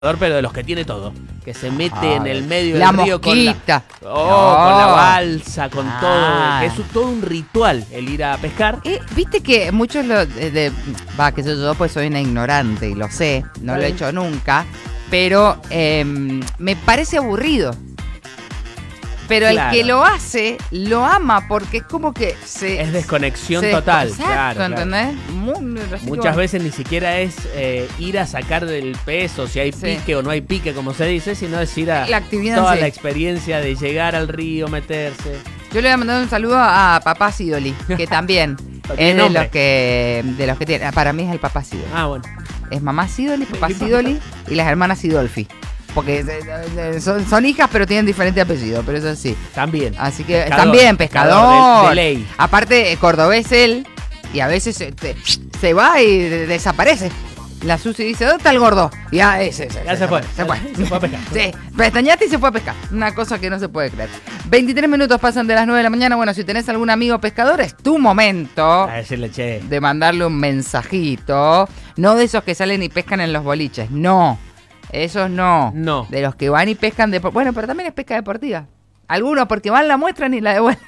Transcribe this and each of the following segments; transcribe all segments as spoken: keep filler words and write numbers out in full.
pero de los que tiene todo. Que se mete Ay, en el medio la del río mosquita. con la, oh, No. con la balsa, con Ah. todo. Que es un- todo un ritual el ir a pescar. Eh, Viste que muchos lo de, de- va, que yo, yo pues soy una ignorante y lo sé, no lo he hecho nunca, pero eh, me parece aburrido. Pero Claro. el que lo hace, lo ama porque es como que se... Es desconexión se- total. Exacto, claro, claro. ¿entendés? Muy- así Muchas como- veces ni siquiera es eh, ir a sacar del peso, si hay Sí. pique o no hay pique, como se dice, sino es ir a La actividad en toda sí. la experiencia de llegar al río, meterse. Yo le voy a mandar un saludo a Papá Sidoli, que también Tiene es de nombre. los que de los que tiene. Para mí es el Papá Sidoli. Ah, bueno. Es mamá Sidoli, papá Mi papá. Sidoli y las hermanas Sidolfi. Porque eh, eh, son, son hijas, pero tienen diferente apellido, pero eso sí. También. Así que Pescador, también pescador. de, de ley. Aparte, eh, cordobés él, y a veces eh, te- se va y de- desaparece. La Susi dice, ¿dónde está el gordo? Y ya, ese, ese, Ya se fue. Se fue. Se fue a pescar. Sí, pestañaste y se fue a pescar. Una cosa que no se puede creer. veintitrés minutos pasan de las nueve de la mañana. Bueno, si tenés algún amigo pescador, es tu momento A decirle, che. de mandarle un mensajito. No de esos que salen y pescan en los boliches. No. Esos no. No. De los que van y pescan de... Bueno, pero también es pesca deportiva. Algunos porque van, la muestran y la devuelven.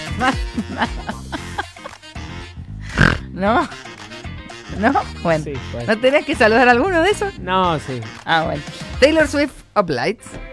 ¿No? ¿No? Bueno. Sí, bueno. ¿No tenés que saludar a alguno de esos? No, sí. Ah, bueno. Taylor Swift, Up Lights.